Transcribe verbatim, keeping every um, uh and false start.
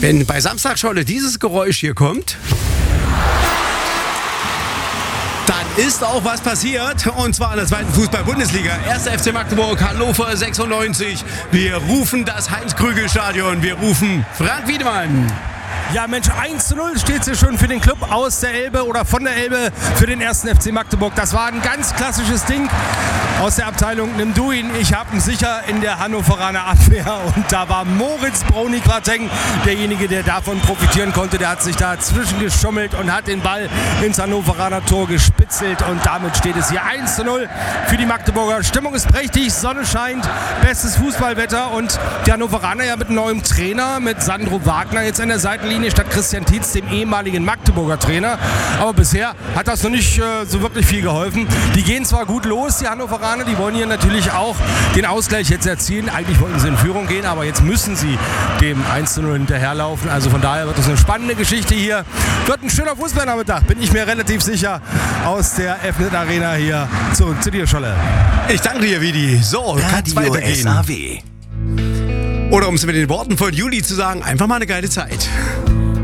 Wenn bei Samstagscholle dieses Geräusch hier kommt, dann ist auch was passiert. Und zwar in der zweiten Fußball-Bundesliga. erster F C Magdeburg, Hannover sechsundneunzig. Wir rufen das Heinz-Krügel-Stadion. Wir rufen Frank Wiedemann. Ja Mensch, eins zu null steht es hier schon für den Club aus der Elbe oder von der Elbe für den ersten F C Magdeburg. Das war ein ganz klassisches Ding aus der Abteilung Nimm du ihn, ich hab ihn sicher in der Hannoveraner Abwehr. Und da war Moritz Brownie-Quateng derjenige, der davon profitieren konnte. Der hat sich da zwischengeschummelt und hat den Ball ins Hannoveraner Tor gespitzelt. Und damit steht es hier eins zu null für die Magdeburger. Stimmung ist prächtig, Sonne scheint, bestes Fußballwetter. Und die Hannoveraner ja mit neuem Trainer, mit Sandro Wagner jetzt an der Seitenlinie statt Christian Tietz, dem ehemaligen Magdeburger Trainer. Aber bisher hat das noch nicht äh, so wirklich viel geholfen. Die gehen zwar gut los, die Hannoveraner, die wollen hier natürlich auch den Ausgleich jetzt erzielen. Eigentlich wollten sie in Führung gehen, aber jetzt müssen sie dem eins zu null hinterherlaufen. Also von daher wird es eine spannende Geschichte hier. Wird ein schöner Fußballnachmittag, bin ich mir relativ sicher, aus der F N Arena hier zurück zu dir, Scholle. Ich danke dir, Vidi. So, kann es weitergehen. S A W. Oder um es mit den Worten von Juli zu sagen, einfach mal eine geile Zeit.